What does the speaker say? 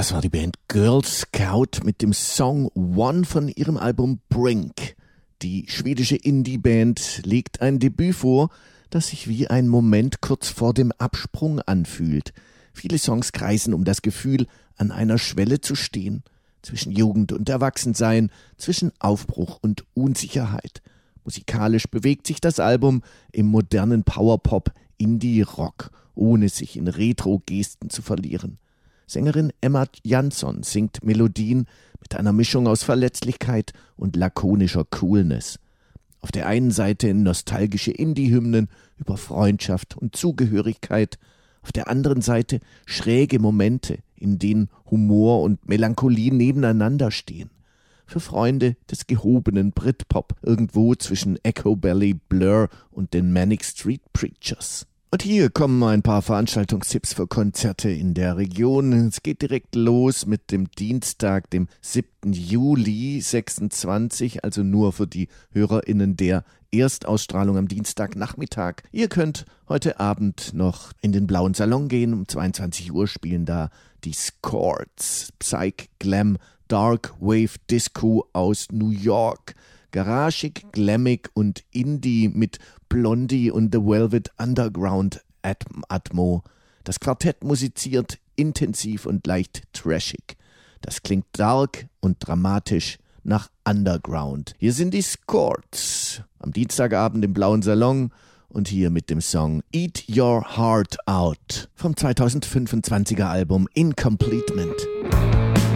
Das war die Band Girl Scout mit dem Song One von ihrem Album Brink. Die schwedische Indie-Band legt ein Debüt vor, das sich wie ein Moment kurz vor dem Absprung anfühlt. Viele Songs kreisen um das Gefühl, an einer Schwelle zu stehen, zwischen Jugend und Erwachsensein, zwischen Aufbruch und Unsicherheit. Musikalisch bewegt sich das Album im modernen Powerpop, Indie-Rock, ohne sich in Retro-Gesten zu verlieren. Sängerin Emma Jansson singt Melodien mit einer Mischung aus Verletzlichkeit und lakonischer Coolness. Auf der einen Seite nostalgische Indie-Hymnen über Freundschaft und Zugehörigkeit, auf der anderen Seite schräge Momente, in denen Humor und Melancholie nebeneinander stehen. Für Freunde des gehobenen Britpop, irgendwo zwischen Echobelly, Blur und den Manic Street Preachers. Und hier kommen ein paar Veranstaltungstipps für Konzerte in der Region. Es geht direkt los mit dem Dienstag, dem 7. Juli 26, also nur für die HörerInnen der Erstausstrahlung am Dienstagnachmittag. Ihr könnt heute Abend noch in den Blauen Salon gehen. Um 22 Uhr spielen da die Scords, Psych, Glam, Dark Wave Disco aus New York. Garagig, glammig und Indie mit Blondie und The Velvet Underground Atmo. Das Quartett musiziert intensiv und leicht trashig. Das klingt dark und dramatisch nach Underground. Hier sind die Scords am Dienstagabend im Blauen Salon und hier mit dem Song Eat Your Heart Out vom 2025er Album Incompletement.